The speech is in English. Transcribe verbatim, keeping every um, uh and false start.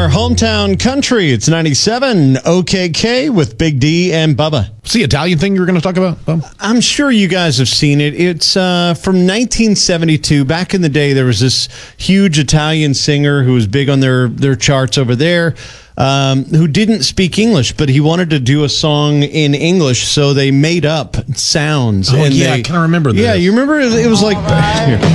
our hometown country. It's ninety-seven O K K with Big D and Bubba. It's the Italian thing you were going to talk about, Bob? I'm sure you guys have seen it. It's uh, from nineteen seventy-two. Back in the day, there was this huge Italian singer who was big on their, their charts over there, um, who didn't speak English, but he wanted to do a song in English, so they made up sounds. Oh, and yeah, they, I kind of remember this. Yeah, you remember? It was like... Here.